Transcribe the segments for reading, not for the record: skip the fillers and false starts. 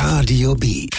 Rádio Beat.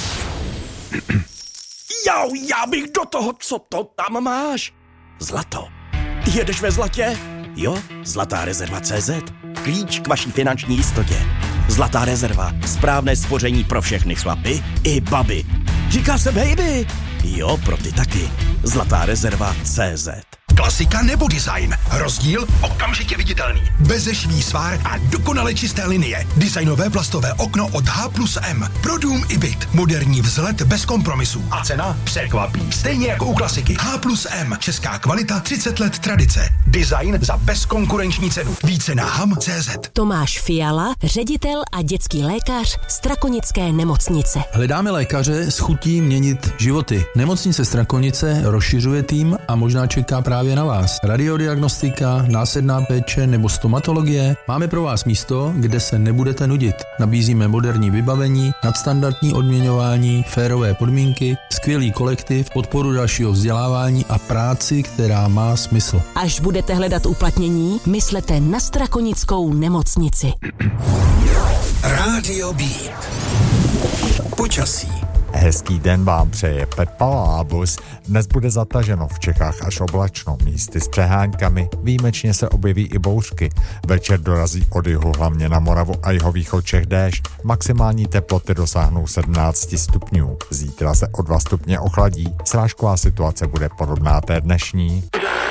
Jau, já bych do toho, co to tam máš? Zlato. Jedeš ve zlatě? Jo, Zlatá rezerva CZ. Klíč k vaší finanční jistotě. Zlatá rezerva. Správné spoření pro všechny chlapy i baby. Říká se baby. Jo, pro ty taky. Zlatá rezerva CZ. Klasika nebo design? Rozdíl okamžitě viditelný. Bezešvý svár a dokonale čisté linie. Designové plastové okno od H+M. Pro dům i byt. Moderní vzhled bez kompromisů. A cena překvapí. Stejně jako u klasiky. H+M. Česká kvalita, 30 let tradice. Design za bezkonkurenční cenu. Více na ham.cz. Tomáš Fiala, ředitel a dětský lékař Strakonické nemocnice. Hledáme lékaře s chutí měnit životy. Nemocnice Strakonice rozšiřuje tým a možná čeká právě na vás. Radiodiagnostika, následná péče nebo stomatologie. Máme pro vás místo, kde se nebudete nudit. Nabízíme moderní vybavení, nadstandardní odměňování, férové podmínky, skvělý kolektiv, podporu dalšího vzdělávání a práci, která má smysl. Až budete hledat uplatnění, myslete na Strakonickou nemocnici. Rádio Beat. Počasí. Hezký den vám přeje Pepa Lábus. Dnes bude zataženo, v Čechách až oblačno, místy s přeháňkami, výjimečně se objeví i bouřky. Večer dorazí od jihu hlavně na Moravu a jihovýchod Čech déšť. Maximální teploty dosáhnou 17 stupňů. Zítra se o 2 stupně ochladí, srážková situace bude podobná té dnešní.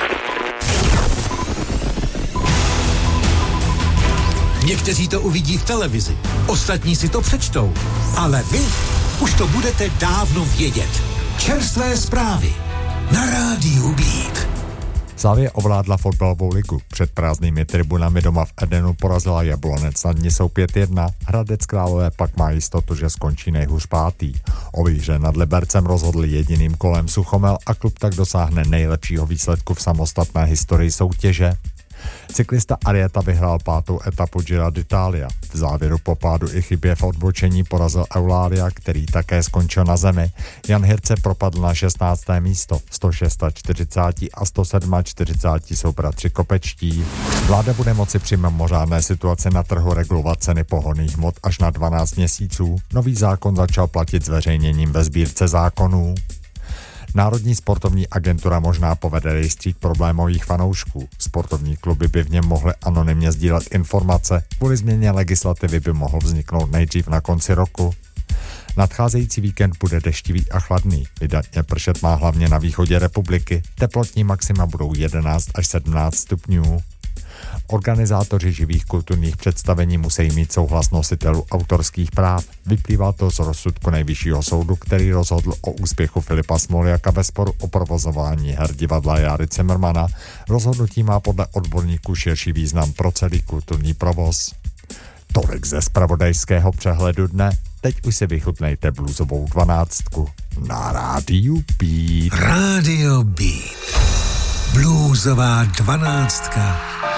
Někteří to uvidí v televizi, ostatní si to přečtou, ale vy už to budete dávno vědět. Čerstvé zprávy na Rádiu Beat. Slavie ovládla fotbalovou ligu. Před prázdnými tribunami doma v Edenu porazila Jablonec nad Nisou 5-1. Hradec Králové pak má jistotu, že skončí nejhůř 5. O výhře nad Libercem rozhodl jediným kolem Suchomel a klub tak dosáhne nejlepšího výsledku v samostatné historii soutěže. Cyklista Arieta vyhrál 5. etapu Giro d'Italia. V závěru po pádu i chybě v odbočení porazil Eulalia, který také skončil na zemi. Jan Hirce propadl na 16. místo. 146 a 147 jsou bratři Kopečtí. Vláda bude moci při mimořádné situaci na trhu regulovat ceny pohonných hmot až na 12 měsíců. Nový zákon začal platit zveřejněním ve sbírce zákonů. Národní sportovní agentura možná povede rejstřík problémových fanoušků. Sportovní kluby by v něm mohly anonymně sdílet informace. Kvůli změně legislativy by mohl vzniknout nejdřív na konci roku. Nadcházející víkend bude deštivý a chladný. Vydatně pršet má hlavně na východě republiky. Teplotní maxima budou 11 až 17 stupňů. Organizátoři živých kulturních představení musí mít souhlas nositelů autorských práv. Vyplývá to z rozsudku Nejvyššího soudu, který rozhodl o úspěchu Filipa Smoljaka ve sporu o provozování her divadla Járy Cimrmana. Rozhodnutí má podle odborníků širší význam pro celý kulturní provoz. Tolik ze zpravodajského přehledu dne. Teď už si vychutnejte bluesovou 12 na Rádiu Beat. Rádio Beat. Bluesová 12.